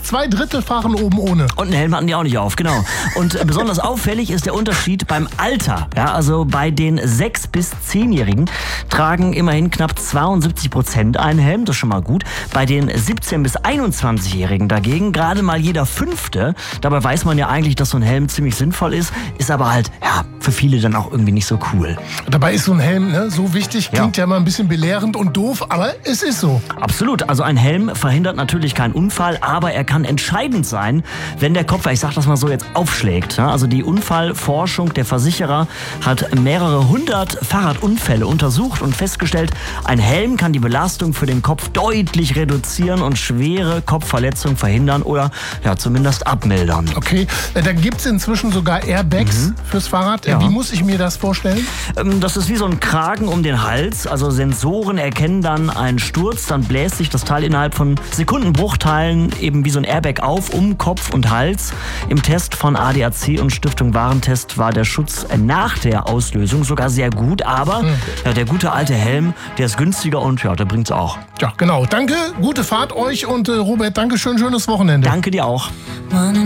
2/3 fahren oben ohne. Und einen Helm hatten die auch nicht auf, genau. Und besonders auffällig ist der Unterschied beim Alter. Ja, also bei den 6- bis 10-Jährigen tragen immerhin knapp 72% einen Helm, das ist schon mal gut. Bei den 17- bis 21-Jährigen dagegen gerade mal jeder 5. Dabei weiß man ja eigentlich, dass so ein Helm ziemlich sinnvoll ist aber halt, ja, für viele dann auch irgendwie nicht so cool. Dabei ist so ein Helm, ne, so wichtig, klingt ja mal ein bisschen belehrend und doof, aber es ist so. Absolut, also ein Helm verhindert natürlich keinen Unfall, aber er kann entscheidend sein, wenn der Kopf, ich sag das mal so, jetzt aufschlägt. Ja, also die Unfallforschung der Versicherer hat mehrere 100 Fahrradunfälle untersucht und festgestellt, ein Helm kann die Belastung für den Kopf deutlich reduzieren und schwere Kopfverletzungen verhindern oder ja zumindest abmildern. Okay, da gibt's inzwischen sogar Airbags fürs Fahrrad. Ja. Wie muss ich mir das vorstellen? Das ist wie so ein Kragen um den Hals. Also Sensoren erkennen dann einen Sturz, dann bläst sich das Teil innerhalb von Sekundenbruchteilen eben wie so ein Airbag auf, um Kopf und Hals. Im Test von ADAC und Stiftung Warentest war der Schutz nach der Auslösung sogar sehr gut. Aber ja, der gute alte Helm, der ist günstiger und ja, der bringt's auch. Ja, genau. Danke, gute Fahrt euch und Robert, danke schön, schönes Wochenende. Danke dir auch.